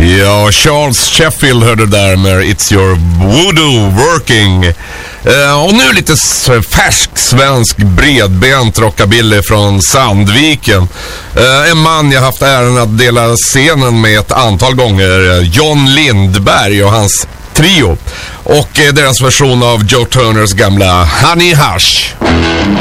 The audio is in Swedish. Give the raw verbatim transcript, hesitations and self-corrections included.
Ja, Charles Sheffield hörde där med It's Your Voodoo Working. eh, Och nu lite färsk svensk bredbent rockabilly från Sandviken. eh, En man jag haft äran att dela scenen med ett antal gånger, John Lindberg och hans trio. Och eh, deras version av Joe Turners gamla Honey Hush.